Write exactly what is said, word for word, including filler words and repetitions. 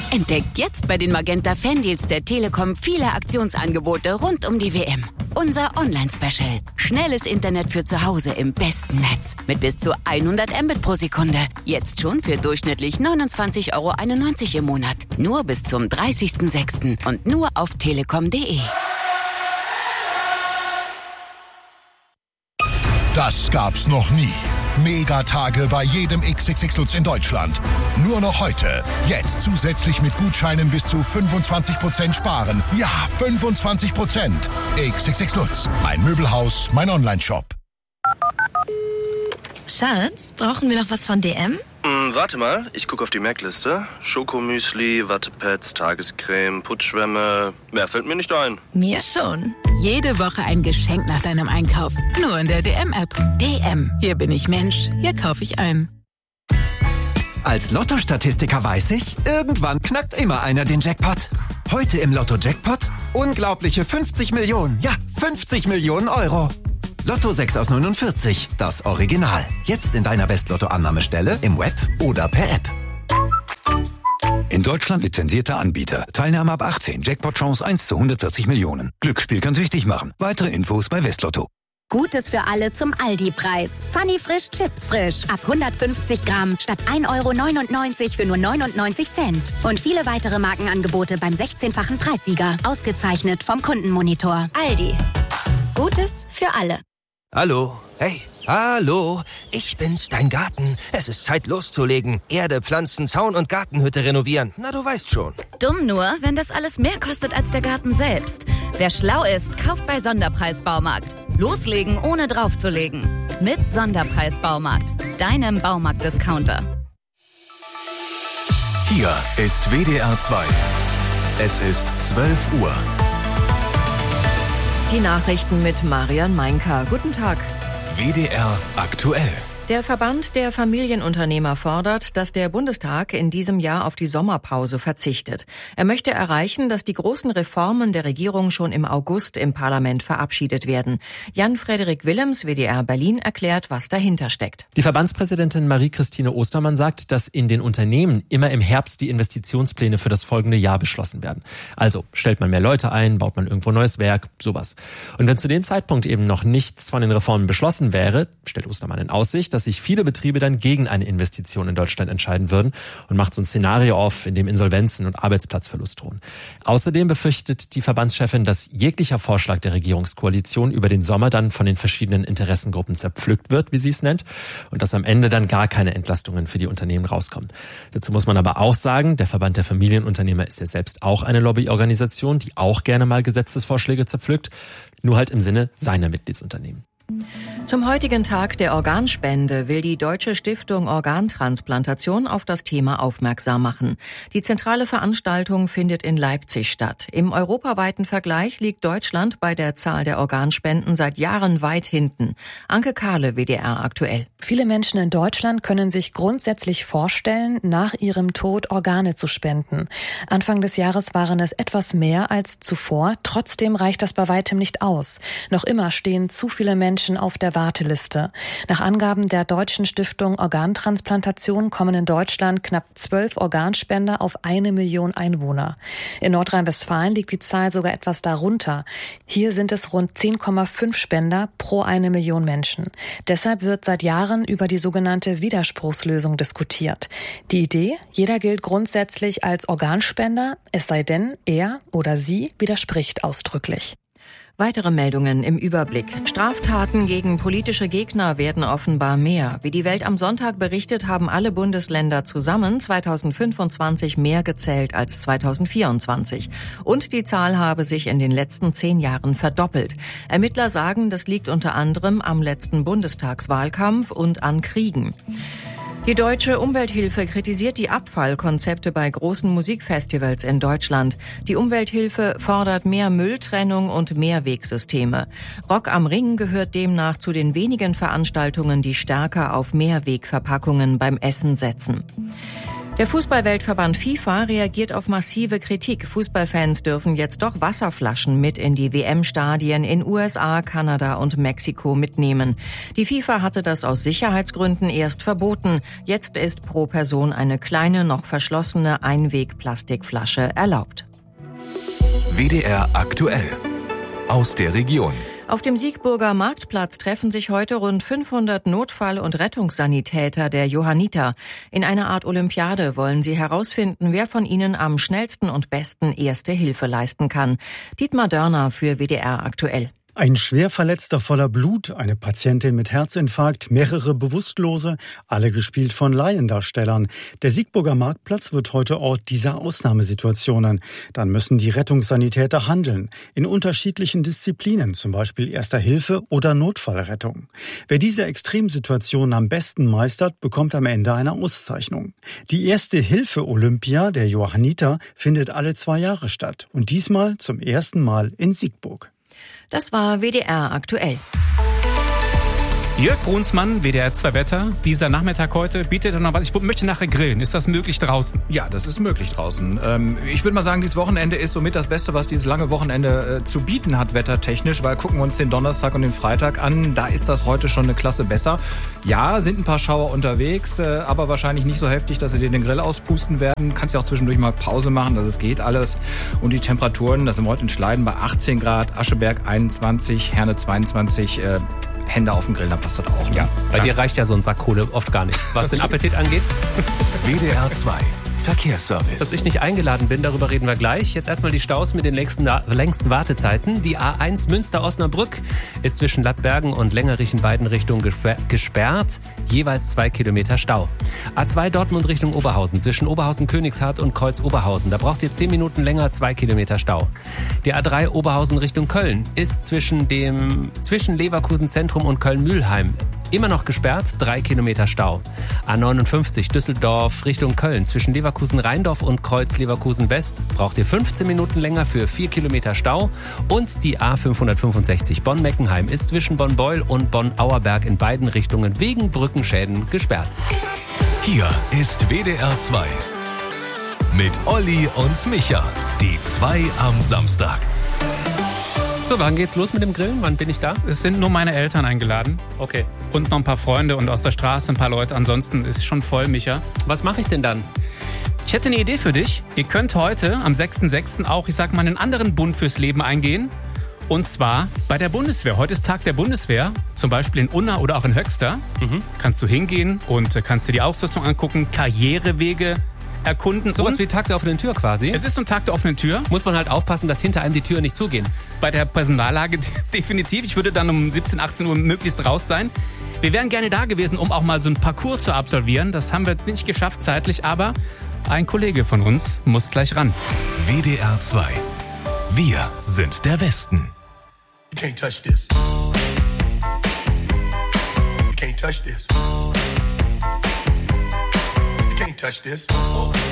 Entdeckt jetzt bei den Magenta Fandeals der Telekom viele Aktionsangebote rund um die W M. Unser Online-Special. Schnelles Internet für zu Hause im besten Netz. Mit bis zu hundert Mbit pro Sekunde. Jetzt schon für durchschnittlich neunundzwanzig Euro einundneunzig im Monat. Nur bis zum dreißigsten sechsten und nur auf telekom punkt de. Das gab's noch nie. Megatage bei jedem X X X Lutz in Deutschland. Nur noch heute. Jetzt zusätzlich mit Gutscheinen bis zu fünfundzwanzig Prozent sparen. Ja, fünfundzwanzig Prozent. X X X Lutz. Mein Möbelhaus, mein Onlineshop. Schatz, brauchen wir noch was von D M? Mm, warte mal, ich gucke auf die Merkliste. Schokomüsli, Wattepads, Tagescreme, Putzschwämme. Mehr fällt mir nicht ein. Mir schon. Jede Woche ein Geschenk nach deinem Einkauf. Nur in der D M-App. D M. Hier bin ich Mensch. Hier kaufe ich ein. Als Lotto-Statistiker weiß ich, irgendwann knackt immer einer den Jackpot. Heute im Lotto-Jackpot unglaubliche fünfzig Millionen. Ja, fünfzig Millionen Euro. Lotto sechs aus neunundvierzig, das Original. Jetzt in deiner West-Lotto-Annahmestelle, im Web oder per App. In Deutschland lizenzierter Anbieter. Teilnahme ab achtzehn. Jackpot-Chance eins zu hundertvierzig Millionen. Glücksspiel kann süchtig machen. Weitere Infos bei Westlotto. Gutes für alle zum Aldi-Preis. Funny Frisch Chips Frisch. Ab hundertfünfzig Gramm statt ein Euro neunundneunzig für nur neunundneunzig Cent. Und viele weitere Markenangebote beim sechzehnfachen Preissieger. Ausgezeichnet vom Kundenmonitor. Aldi. Gutes für alle. Hallo, hey, hallo, ich bin's, dein Garten. Es ist Zeit loszulegen. Erde, Pflanzen, Zaun und Gartenhütte renovieren. Na, du weißt schon. Dumm nur, wenn das alles mehr kostet als der Garten selbst. Wer schlau ist, kauft bei Sonderpreis Baumarkt. Loslegen, ohne draufzulegen. Mit Sonderpreis Baumarkt, deinem Baumarkt-Discounter. Hier ist W D R zwei. Es ist zwölf Uhr. Die Nachrichten mit Marian Meinka. Guten Tag. W D R aktuell. Der Verband der Familienunternehmer fordert, dass der Bundestag in diesem Jahr auf die Sommerpause verzichtet. Er möchte erreichen, dass die großen Reformen der Regierung schon im August im Parlament verabschiedet werden. Jan-Frederik Willems, W D R Berlin, erklärt, was dahinter steckt. Die Verbandspräsidentin Marie-Christine Ostermann sagt, dass in den Unternehmen immer im Herbst die Investitionspläne für das folgende Jahr beschlossen werden. Also stellt man mehr Leute ein, baut man irgendwo neues Werk, sowas. Und wenn zu dem Zeitpunkt eben noch nichts von den Reformen beschlossen wäre, stellt Ostermann in Aussicht, dass sich viele Betriebe dann gegen eine Investition in Deutschland entscheiden würden und macht so ein Szenario auf, in dem Insolvenzen und Arbeitsplatzverlust drohen. Außerdem befürchtet die Verbandschefin, dass jeglicher Vorschlag der Regierungskoalition über den Sommer dann von den verschiedenen Interessengruppen zerpflückt wird, wie sie es nennt, und dass am Ende dann gar keine Entlastungen für die Unternehmen rauskommen. Dazu muss man aber auch sagen, der Verband der Familienunternehmer ist ja selbst auch eine Lobbyorganisation, die auch gerne mal Gesetzesvorschläge zerpflückt, nur halt im Sinne seiner Mitgliedsunternehmen. Zum heutigen Tag der Organspende will die Deutsche Stiftung Organtransplantation auf das Thema aufmerksam machen. Die zentrale Veranstaltung findet in Leipzig statt. Im europaweiten Vergleich liegt Deutschland bei der Zahl der Organspenden seit Jahren weit hinten. Anke Kahle, W D R aktuell. Viele Menschen in Deutschland können sich grundsätzlich vorstellen, nach ihrem Tod Organe zu spenden. Anfang des Jahres waren es etwas mehr als zuvor. Trotzdem reicht das bei weitem nicht aus. Noch immer stehen zu viele Menschen auf der Warteliste. Nach Angaben der Deutschen Stiftung Organtransplantation kommen in Deutschland knapp zwölf Organspender auf eine Million Einwohner. In Nordrhein-Westfalen liegt die Zahl sogar etwas darunter. Hier sind es rund zehn Komma fünf Spender pro eine Million Menschen. Deshalb wird seit Jahren über die sogenannte Widerspruchslösung diskutiert. Die Idee, jeder gilt grundsätzlich als Organspender, es sei denn, er oder sie widerspricht ausdrücklich. Weitere Meldungen im Überblick. Straftaten gegen politische Gegner werden offenbar mehr. Wie die Welt am Sonntag berichtet, haben alle Bundesländer zusammen zweitausendfünfundzwanzig mehr gezählt als zweitausendvierundzwanzig. Und die Zahl habe sich in den letzten zehn Jahren verdoppelt. Ermittler sagen, das liegt unter anderem am letzten Bundestagswahlkampf und an Kriegen. Die Deutsche Umwelthilfe kritisiert die Abfallkonzepte bei großen Musikfestivals in Deutschland. Die Umwelthilfe fordert mehr Mülltrennung und Mehrwegsysteme. Rock am Ring gehört demnach zu den wenigen Veranstaltungen, die stärker auf Mehrwegverpackungen beim Essen setzen. Der Fußballweltverband FIFA reagiert auf massive Kritik. Fußballfans dürfen jetzt doch Wasserflaschen mit in die W M-Stadien in U S A, Kanada und Mexiko mitnehmen. Die FIFA hatte das aus Sicherheitsgründen erst verboten. Jetzt ist pro Person eine kleine, noch verschlossene Einweg-Plastikflasche erlaubt. W D R aktuell. Aus der Region. Auf dem Siegburger Marktplatz treffen sich heute rund fünfhundert Notfall- und Rettungssanitäter der Johanniter. In einer Art Olympiade wollen sie herausfinden, wer von ihnen am schnellsten und besten Erste Hilfe leisten kann. Dietmar Dörner für W D R aktuell. Ein Schwerverletzter voller Blut, eine Patientin mit Herzinfarkt, mehrere Bewusstlose, alle gespielt von Laiendarstellern. Der Siegburger Marktplatz wird heute Ort dieser Ausnahmesituationen. Dann müssen die Rettungssanitäter handeln, in unterschiedlichen Disziplinen, zum Beispiel Erster Hilfe oder Notfallrettung. Wer diese Extremsituationen am besten meistert, bekommt am Ende eine Auszeichnung. Die Erste Hilfe Olympia der Johanniter findet alle zwei Jahre statt und diesmal zum ersten Mal in Siegburg. Das war W D R aktuell. Jörg Brunsmann, W D R zwei Wetter. Dieser Nachmittag heute bietet er noch was. Ich möchte nachher grillen. Ist das möglich draußen? Ja, das ist möglich draußen. Ähm, ich würde mal sagen, dieses Wochenende ist somit das Beste, was dieses lange Wochenende äh, zu bieten hat, wettertechnisch. Weil gucken wir uns den Donnerstag und den Freitag an, da ist das heute schon eine Klasse besser. Ja, sind ein paar Schauer unterwegs, äh, aber wahrscheinlich nicht so heftig, dass sie dir den Grill auspusten werden. Kannst ja auch zwischendurch mal Pause machen, dass es geht alles. Und die Temperaturen, das sind heute in Schleiden bei achtzehn Grad, Ascheberg einundzwanzig, Herne zweiundzwanzig, äh, Hände auf dem Grill, da passt das auch. Ne? Ja, bei ja. dir reicht ja so ein Sack Kohle oft gar nicht. Was den Appetit angeht. W D R zwei Verkehrsservice. Dass ich nicht eingeladen bin, darüber reden wir gleich. Jetzt erstmal die Staus mit den längsten, längsten Wartezeiten. Die A eins Münster-Osnabrück ist zwischen Lattbergen und Längerich in beiden Richtungen gesperrt. Jeweils zwei Kilometer Stau. A zwei Dortmund Richtung Oberhausen zwischen Oberhausen-Königshardt und Kreuz-Oberhausen. Da braucht ihr zehn Minuten länger, zwei Kilometer Stau. Die A drei Oberhausen Richtung Köln ist zwischen dem zwischen Leverkusen Zentrum und Köln-Mühlheim immer noch gesperrt, drei Kilometer Stau. A neunundfünfzig Düsseldorf Richtung Köln zwischen Leverkusen-Rheindorf und Kreuz-Leverkusen-West braucht ihr fünfzehn Minuten länger für vier Kilometer Stau. Und die A fünfhundertfünfundsechzig Bonn-Meckenheim ist zwischen Bonn-Beul und Bonn-Auerberg in beiden Richtungen wegen Brückenschäden gesperrt. Hier ist W D R zwei mit Olli und Micha, die zwei am Samstag. So, wann geht's los mit dem Grillen? Wann bin ich da? Es sind nur meine Eltern eingeladen. Okay. Und noch ein paar Freunde und aus der Straße ein paar Leute. Ansonsten ist schon voll, Micha. Was mache ich denn dann? Ich hätte eine Idee für dich. Ihr könnt heute am sechsten sechsten auch, ich sag mal, einen anderen Bund fürs Leben eingehen. Und zwar bei der Bundeswehr. Heute ist Tag der Bundeswehr. Zum Beispiel in Unna oder auch in Höxter. Mhm. Kannst du hingehen und kannst dir die Ausrüstung angucken, Karrierewege erkunden. Sowas wie Tag der offenen Tür quasi? Es ist so ein Tag der offenen Tür. Muss man halt aufpassen, dass hinter einem die Türen nicht zugehen. Bei der Personallage definitiv. Ich würde dann um siebzehn, achtzehn Uhr möglichst raus sein. Wir wären gerne da gewesen, um auch mal so ein Parcours zu absolvieren. Das haben wir nicht geschafft zeitlich, aber ein Kollege von uns muss gleich ran. W D R zwei. Wir sind der Westen. You can't touch this. You can't touch this. You can't touch this.